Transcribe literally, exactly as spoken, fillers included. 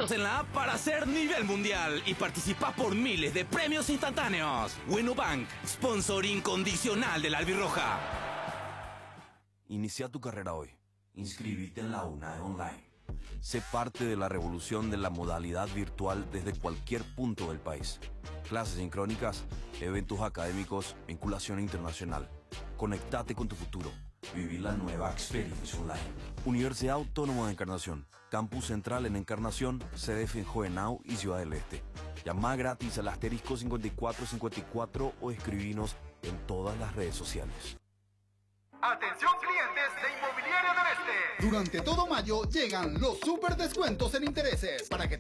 datos en la app para ser nivel mundial y participar por miles de premios instantáneos. Wenobank, sponsor incondicional de la albirroja. Inicia tu carrera hoy. Inscríbete en la UNAE Online. Sé parte de la revolución de la modalidad virtual desde cualquier punto del país. Clases sincrónicas, eventos académicos, vinculación internacional. Conectate con tu futuro. Viví la nueva experiencia online. Universidad Autónoma de Encarnación. Campus Central en Encarnación, C D F en Jovenau y Ciudad del Este. Llama gratis al asterisco cincuenta y cuatro cincuenta y cuatro o escribinos en todas las redes sociales. Atención clientes de Inmobiliaria del Este. Durante todo mayo llegan los super descuentos en intereses para que